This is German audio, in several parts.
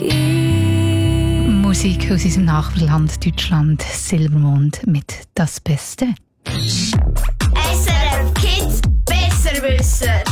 Musik aus unserem Nachbarland Deutschland, Silbermond mit «Das Beste». SRF Kids Besserwisser.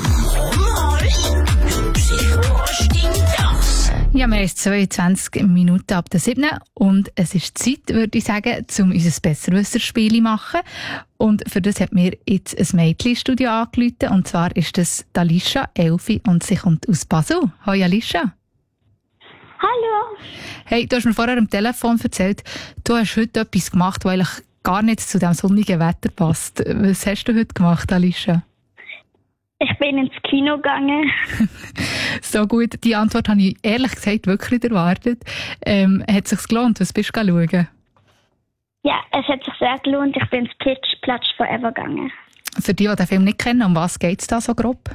Ja, wir haben 22 Minuten ab der 7. und es ist Zeit, würde ich sagen, um unser Besserwisser-Spiel zu machen. Und für das hat mir jetzt ein Mädchen ins Studio angerufen, und zwar ist das Alicia, 11, und sie kommt aus Basel. Hoi Alicia. Hallo. Hey, du hast mir vorher am Telefon erzählt, du hast heute etwas gemacht, weil eigentlich gar nicht zu diesem sonnigen Wetter passt. Was hast du heute gemacht, Alicia? Ich bin ins Kino gegangen. So gut, die Antwort habe ich ehrlich gesagt wirklich nicht erwartet. Hat es sich gelohnt? Was bist du schauen? Ja, es hat sich sehr gelohnt. Ich bin ins Platsch Forever gegangen. Für die den Film nicht kennen, um was geht es da so grob?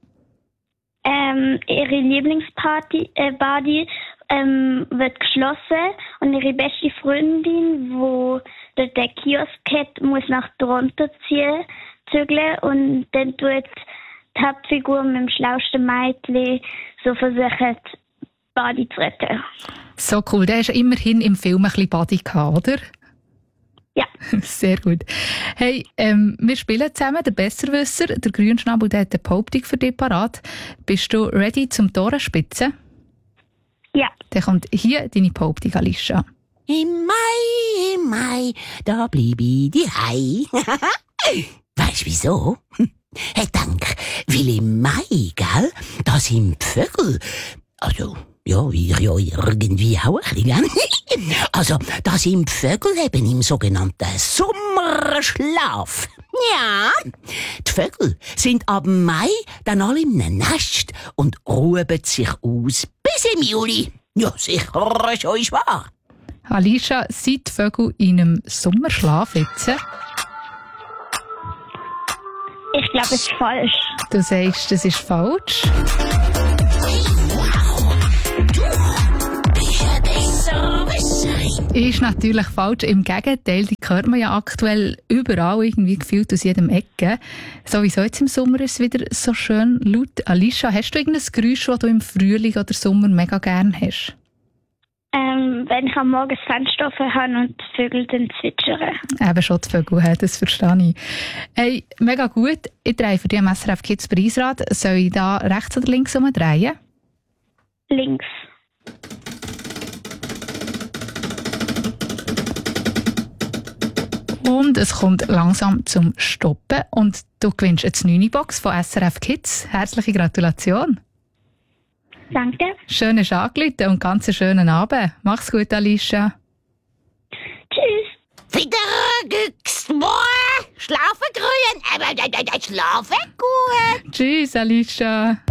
Ihre Lieblingsparty wird geschlossen und ihre beste Freundin, wo dort der Kiosk hat, muss nach drunter zügeln und dann tut die Hauptfigur mit dem schlausten Mädchen so versuchen, Badi zu retten. So cool, der hast immerhin im Film ein bisschen Badi gehabt, oder? Ja. Sehr gut. Hey, wir spielen zusammen, der Besserwisser, der Grünschnabel, der hat eine Behauptung für dich parat. Bist du ready zum Torenspitzen? Ja. Dann kommt hier deine Behauptung, Alicia. Im Mai, da blieb ich daheim. Weisst wieso? Hey, dank, weil im Mai, gell, da sind die Vögel, also, ja, ihr ja irgendwie auch ein bisschen, also, da sind die Vögel eben im sogenannten Sommerschlaf. Ja, die Vögel sind ab Mai dann alle im Nest und ruhen sich aus bis im Juli. Ja, sicher, schon ist wahr. Alicia, sind die Vögel in einem Sommerschlaf jetzt? Ich glaube, es ist falsch. Du sagst, das ist falsch. Ist natürlich falsch. Im Gegenteil, die hört man ja aktuell überall, irgendwie gefühlt aus jedem Ecke. Sowieso jetzt im Sommer ist es wieder so schön laut. Alicia, hast du irgendein Geräusch, das du im Frühling oder Sommer mega gerne hast? Wenn ich am Morgen das Fenster offen habe und die Vögel dann zwitschern. Eben schon die Vögel, das verstehe ich. Hey, mega gut. Ich drehe für dich am SRF Kids Preisrad. Soll ich da rechts oder links drehen? Links. Und es kommt langsam zum Stoppen. Und du gewinnst eine 9-Box von SRF Kids. Herzliche Gratulation. Danke. Schön hast du angerufen und ganz einen schönen Abend. Mach's gut, Alicia. Tschüss. Wieder gückst, schlafen grün, schlafen gut. Tschüss, Alicia.